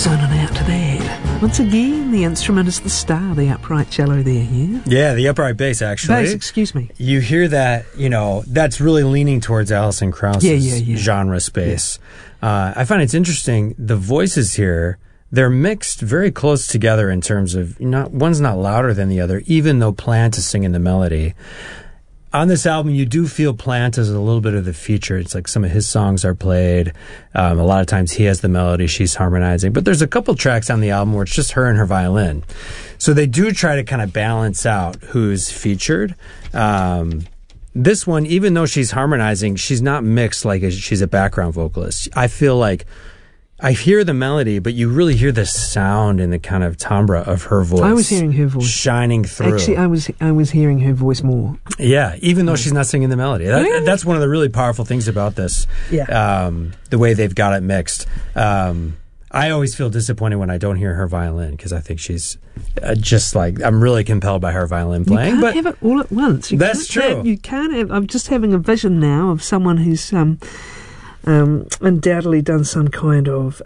Zoning out to that. Once again, the instrument is the star, the upright cello there, yeah? Yeah, the upright bass, actually. Bass, excuse me. You hear that, that's really leaning towards Alison Krauss's Yeah. genre space. Yeah. I find it's interesting, the voices here, they're mixed very close together in terms of, one's not louder than the other, even though Plant is singing the melody. On this album, you do feel Plant as a little bit of the feature. It's like some of his songs are played. A lot of times he has the melody, she's harmonizing. But there's a couple tracks on the album where it's just her and her violin. So they do try to kind of balance out who's featured. This one, even though she's harmonizing, she's not mixed like she's a background vocalist. I feel like I hear the melody, but you really hear the sound and the kind of timbre of her voice. I was hearing her voice shining through. Actually, I was hearing her voice more. Yeah, even though she's not singing the melody. That's one of the really powerful things about this. Yeah. The way they've got it mixed. I always feel disappointed when I don't hear her violin because I think she's just like, I'm really compelled by her violin playing. You can't have it all at once. That's true. You can't have. I'm just having a vision now of someone who's undoubtedly done some kind of,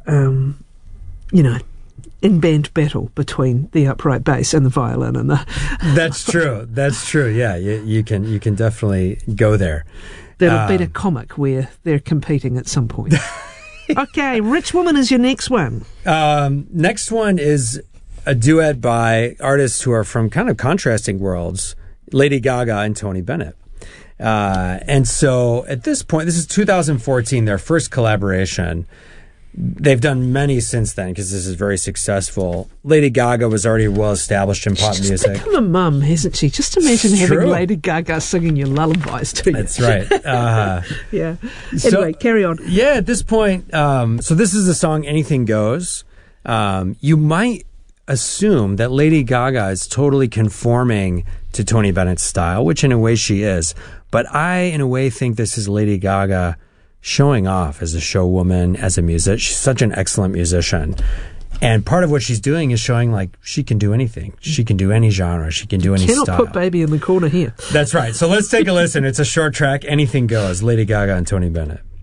in-band battle between the upright bass and the violin and the. That's true. That's true. Yeah, you can definitely go there. That'll beat a comic where they're competing at some point. Okay, Rich Woman is your next one. Next one is a duet by artists who are from kind of contrasting worlds, Lady Gaga and Tony Bennett. And so at this point, this is 2014, their first collaboration. They've done many since then because this is very successful. Lady Gaga was already well established in pop music. She's become a mum, hasn't she? Just imagine having Lady Gaga singing your lullabies to you. That's right. Yeah. Anyway, carry on. Yeah, at this point, so this is the song Anything Goes. You might assume that Lady Gaga is totally conforming to Tony Bennett's style, which in a way she is. But I, in a way, think this is Lady Gaga showing off as a showwoman, as a musician. She's such an excellent musician. And part of what she's doing is showing, like, she can do anything. She can do any genre. She can do any style. Cannot put baby in the corner here. That's right. So let's take a listen. It's a short track. Anything Goes. Lady Gaga and Tony Bennett.